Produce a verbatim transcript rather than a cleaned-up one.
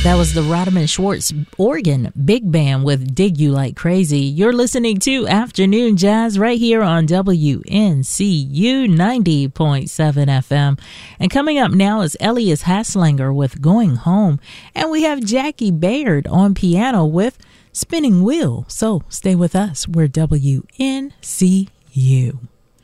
That was the Rodman Schwartz Organ Big Band with Dig You Like Crazy. You're listening to Afternoon Jazz right here on W N C U ninety point seven F M. And coming up now is Elias Haslanger with Going Home. And we have Jackie Baird on piano with Spinning Wheel. So stay with us. We're W N C U.